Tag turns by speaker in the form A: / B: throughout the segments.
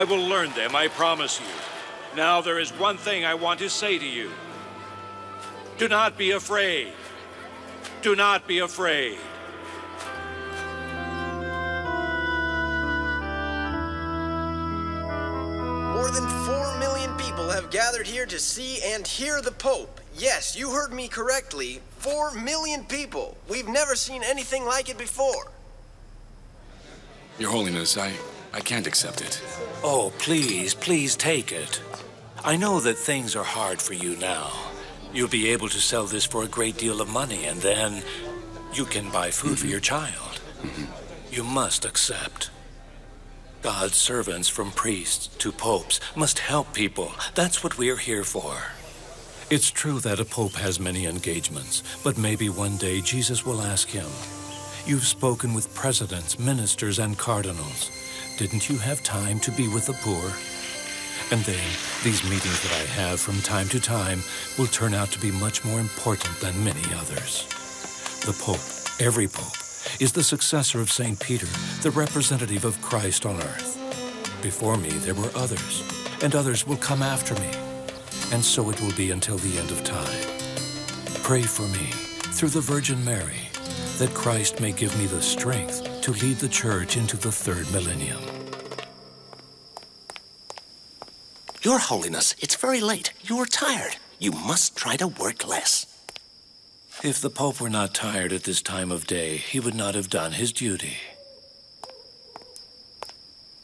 A: I will learn them, I promise you. Now there is one thing I want to say to you. Do not be afraid. Do not be afraid.
B: More than 4 million people have gathered here to see and hear the Pope. Yes, you heard me correctly. 4 million people. We've never seen anything like it before.
C: Your Holiness, I can't accept it.
D: Oh, please, please take it. I know that things are hard for you now. You'll be able to sell this for a great deal of money, and then you can buy food for your child. You must accept. God's servants, from priests to popes, must help people. That's what we're here for. It's true that a pope has many engagements, but maybe one day Jesus will ask him, "You've spoken with presidents, ministers, and cardinals. Didn't you have time to be with the poor?" And then, these meetings that I have from time to time will turn out to be much more important than many others. The Pope, every Pope, is the successor of St. Peter, the representative of Christ on earth. Before me, there were others, and others will come after me. And so it will be until the end of time. Pray for me, through the Virgin Mary, that Christ may give me the strength to lead the Church into the 3rd millennium.
E: Your Holiness, it's very late. You're tired. You must try to work less.
D: If the Pope were not tired at this time of day, he would not have done his duty.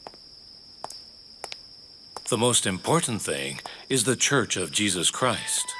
D: The most important thing is the Church of Jesus Christ.